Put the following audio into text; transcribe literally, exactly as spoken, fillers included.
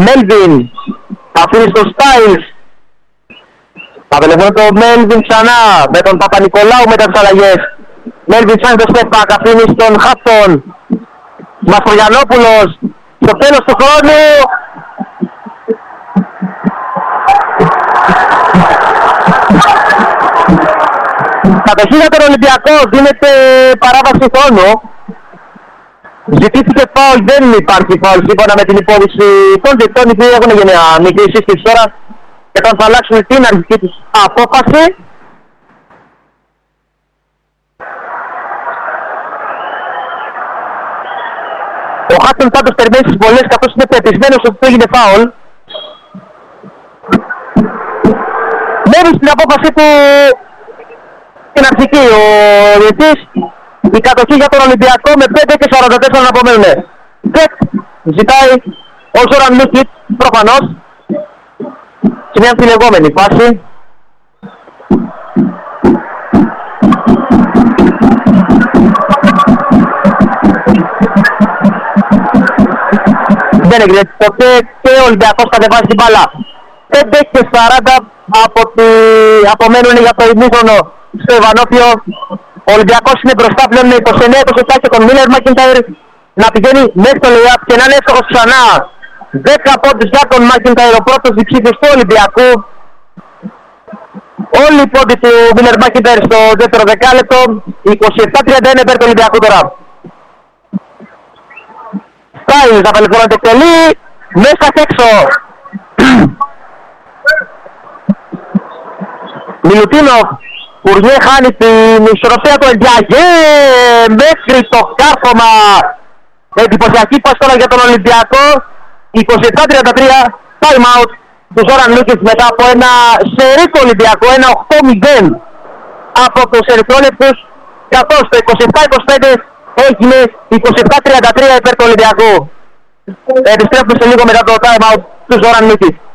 Μέλβιν. Αφήνει στο Styles. Απελευθερώνει το Μέλβιν ξανά με τον Παπα-Νικολάου μετά τις αλλαγές. Μέλβιν ψάχνει το step back, αφήνει στον Χάπτον. Μαστρογιαννόπουλος στο τέλος του χρόνου. Κατοχή για τον Ολυμπιακό, δίνεται παράβαση χρόνου. Ζητήθηκε φάουλ, δεν υπάρχει φάουλ σύμφωνα με την υπόδειξη των δικτών, οι οποίοι έχουν γίνει μικρή σύσκεψη τώρα και όταν θα αλλάξουν την αρχική τους απόφαση. Ο Χάτον πάντως περιμένει στις βολές καθώς είναι πεπισμένος ότι έγινε φάουλ. Μένει στην απόφαση του την αρχική ο διετής. Η κατοχή για τον Ολυμπιακό με πέντε και σαράντα τέσσερα να απομένουνε. Κεκ ζητάει ο Ζόραν Μίκιτ προφανώς σε μια αμφιλεγόμενη φάση. Δεν έγινε ποτέ και ο Ολυμπιακός κατεβάζει την μπάλα. πέντε και σαράντα από τη... απομένουν για το ημίχρονο στο Ιβανόπιο. Ο Ολυμπιακός είναι μπροστά πλέον με είκοσι εννέα είκοσι επτά και τον Μίλερ Μάκινταϊρ να πηγαίνει μέχρι το layup και να είναι εύστοχος ξανά. δέκα πόντους για τον Μάκινταϊρ, ο πρώτος διψήφιος του Ολυμπιακού. Όλοι οι πόντοι του Μίλερ Μάκινταϊρ στο δεύτερο δεκάλεπτο. είκοσι επτά τριάντα ένα υπέρ του Ολυμπιακού τώρα. Στάιλς απελευθερώνεται εκτελεί μέσα και έξω. Μιλουτίνοφ, Κουρνιέ χάνει την ισορροπία του Εντιαγέ μέχρι το κάρφωμα. Εντυπωσιακή πάση τώρα για τον Ολυμπιακό. είκοσι επτά τριάντα τρία time out του Ζόραν Λούκης μετά από ένα σερί του Ολυμπιακού, ένα οκτώ μηδέν από τους ερυθρόλεπτους, καθώς το είκοσι επτά είκοσι πέντε έγινε είκοσι επτά τριάντα τρία υπέρ του Ολυμπιακού. Επιστρέφουμε σε λίγο μετά το time out του Ζόραν Λούκης.